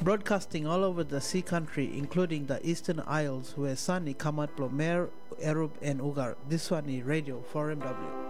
Broadcasting all over the sea country, including the Eastern Isles, where Sani, Kamat, Plomer, Erub, and Ugar. This one is Radio 4MW.